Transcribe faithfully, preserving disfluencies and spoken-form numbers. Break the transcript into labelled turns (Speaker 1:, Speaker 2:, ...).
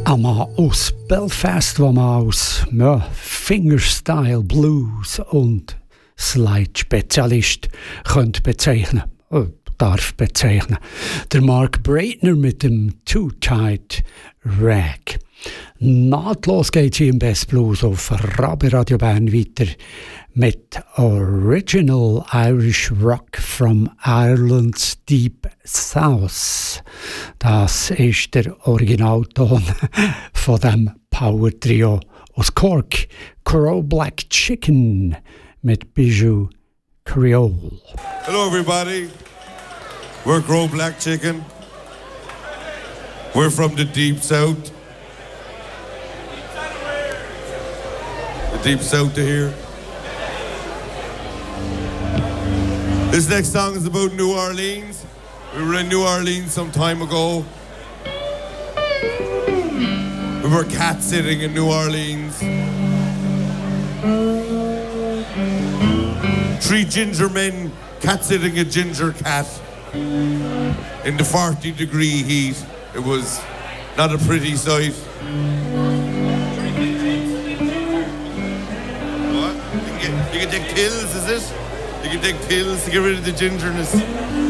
Speaker 1: Einmal aus Belfast, wo man aus ja, Fingerstyle Blues und Slide-Spezialist könnte bezeichnen, äh, darf bezeichnen. Der Mark Breitner mit dem Too Tight Rag. Nahtlos geht es hier im Best Blues auf Rabe Radio Bern weiter mit Original Irish Rock from Ireland's Deep South. Das ist der Originalton von dem Power Trio aus Cork, Crow Black Chicken mit Bijou Creole.
Speaker 2: Hello everybody, we're Crow Black Chicken. We're from the Deep South. The Deep South to here. This next song is about New Orleans. We were in New Orleans some time ago. We were cat sitting in New Orleans. Three ginger men cat sitting a ginger cat in the forty degree heat. It was not a pretty sight. What? You can, get, you can take pills, is it? You can take pills to get rid of the gingerness.